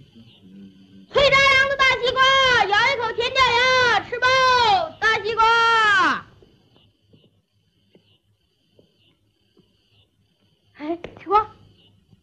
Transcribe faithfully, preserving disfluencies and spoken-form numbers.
脆炸瓤的大西瓜，咬一口甜掉牙，吃饱大西瓜。哎，西瓜，